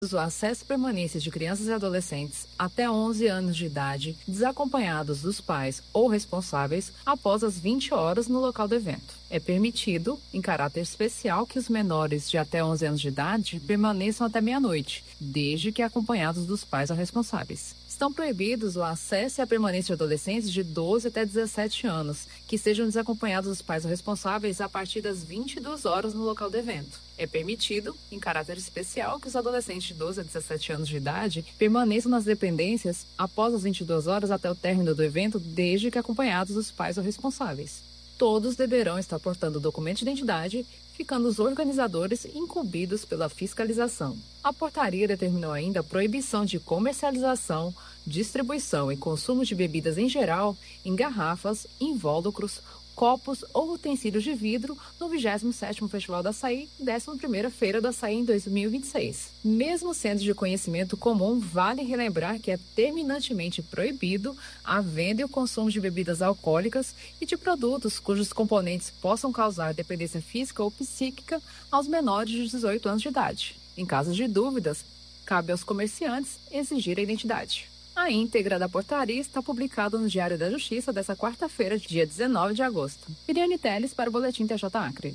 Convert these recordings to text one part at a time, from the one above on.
o acesso e permanência de crianças e adolescentes até 11 anos de idade, desacompanhados dos pais ou responsáveis, após as 20 horas no local do evento. É permitido, em caráter especial, que os menores de até 11 anos de idade permaneçam até meia-noite, desde que acompanhados dos pais ou responsáveis. Estão proibidos o acesso e a permanência de adolescentes de 12 até 17 anos, que sejam desacompanhados dos pais ou responsáveis a partir das 22 horas no local do evento. É permitido, em caráter especial, que os adolescentes de 12 a 17 anos de idade permaneçam nas dependências após as 22 horas até o término do evento, desde que acompanhados dos pais ou responsáveis. Todos deverão estar portando documento de identidade, ficando os organizadores incumbidos pela fiscalização. A portaria determinou ainda a proibição de comercialização, distribuição e consumo de bebidas em geral, em garrafas, invólucros, copos ou utensílios de vidro no 27º Festival do Açaí, 11ª Feira do Açaí em 2026. Mesmo sendo de conhecimento comum, vale relembrar que é terminantemente proibido a venda e o consumo de bebidas alcoólicas e de produtos cujos componentes possam causar dependência física ou psíquica aos menores de 18 anos de idade. Em caso de dúvidas, cabe aos comerciantes exigir a identidade. A íntegra da portaria está publicada no Diário da Justiça desta quarta-feira, dia 19 de agosto. Miriane Teles para o Boletim TJ Acre.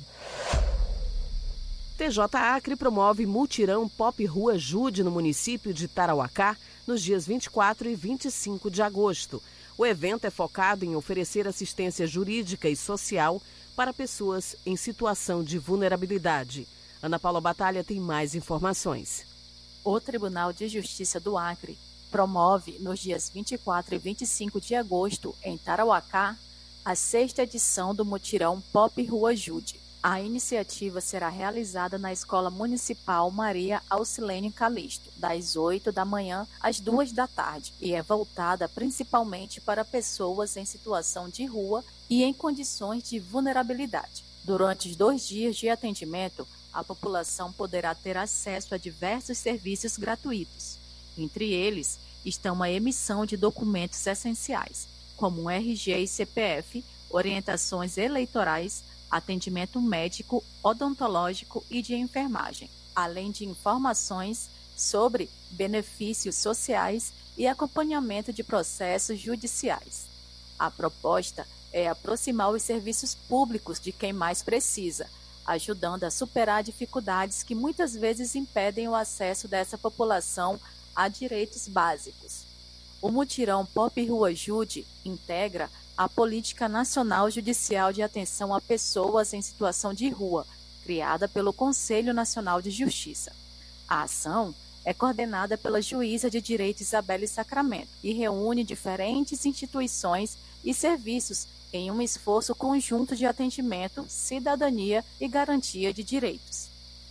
TJ Acre promove mutirão Pop Rua Jude no município de Tarauacá nos dias 24 e 25 de agosto. O evento é focado em oferecer assistência jurídica e social para pessoas em situação de vulnerabilidade. Ana Paula Batalha tem mais informações. O Tribunal de Justiça do Acre promove, nos dias 24 e 25 de agosto, em Tarauacá, a 6ª edição do mutirão Pop Rua Jude. A iniciativa será realizada na Escola Municipal Maria Auxilene Calixto, das 8 da manhã às 2 da tarde, e é voltada principalmente para pessoas em situação de rua e em condições de vulnerabilidade. Durante os 2 dias de atendimento, a população poderá ter acesso a diversos serviços gratuitos. Entre eles estão a emissão de documentos essenciais, como um RG e CPF, orientações eleitorais, atendimento médico, odontológico e de enfermagem, além de informações sobre benefícios sociais e acompanhamento de processos judiciais. A proposta é aproximar os serviços públicos de quem mais precisa, ajudando a superar dificuldades que muitas vezes impedem o acesso dessa população a direitos básicos. O mutirão Pop Rua Jude integra a Política Nacional Judicial de Atenção a Pessoas em Situação de Rua, criada pelo Conselho Nacional de Justiça. A ação é coordenada pela juíza de direito Isabelle Sacramento e reúne diferentes instituições e serviços em um esforço conjunto de atendimento, cidadania e garantia de direitos.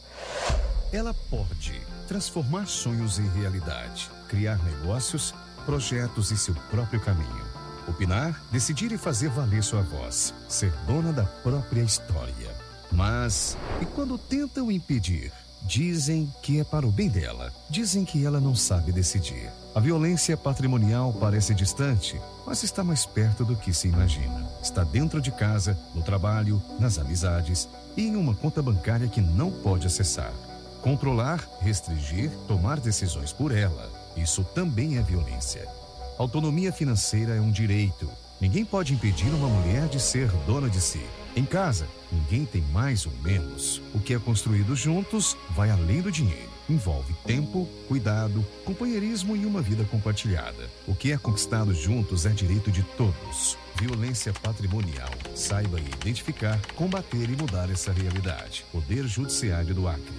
Ela pode transformar sonhos em realidade, criar negócios, projetos e seu próprio caminho. Opinar, decidir e fazer valer sua voz, ser dona da própria história. Mas, e quando tentam impedir? Dizem que é para o bem dela. Dizem que ela não sabe decidir. A violência patrimonial parece distante, mas está mais perto do que se imagina. Está dentro de casa, no trabalho, nas amizades e em uma conta bancária que não pode acessar. Controlar, restringir, tomar decisões por ela. Isso também é violência. Autonomia financeira é um direito. Ninguém pode impedir uma mulher de ser dona de si. Em casa, ninguém tem mais ou menos. O que é construído juntos vai além do dinheiro. Envolve tempo, cuidado, companheirismo e uma vida compartilhada. O que é conquistado juntos é direito de todos. Violência patrimonial. Saiba identificar, combater e mudar essa realidade. Poder Judiciário do Acre.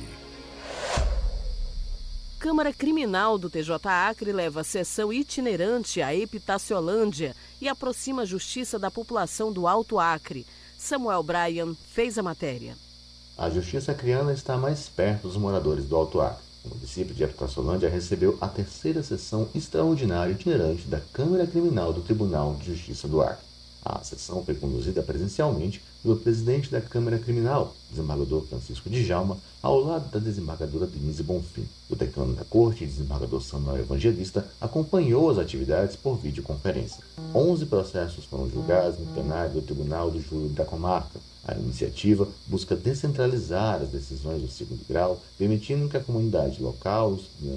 Câmara Criminal do TJ Acre leva a sessão itinerante à Epitaciolândia e aproxima a justiça da população do Alto Acre. Samuel Bryan fez a matéria. A justiça acreana está mais perto dos moradores do Alto Acre. O município de Epitaciolândia recebeu a 3ª sessão extraordinária itinerante da Câmara Criminal do Tribunal de Justiça do Acre. A sessão foi conduzida presencialmente pelo presidente da Câmara Criminal, desembargador Francisco Djalma, ao lado da desembargadora Denise Bonfim. O decano da Corte, desembargador Samuel Evangelista, acompanhou as atividades por videoconferência. 11 processos foram julgados no plenário do Tribunal do Júri da Comarca. A iniciativa busca descentralizar as decisões do segundo grau, permitindo que a comunidade local,